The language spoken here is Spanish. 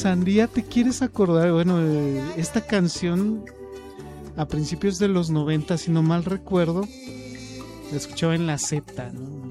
Sandía, ¿te quieres acordar? Bueno, esta canción a principios de los 90, si no mal recuerdo, la escuchaba en la Z, ¿no?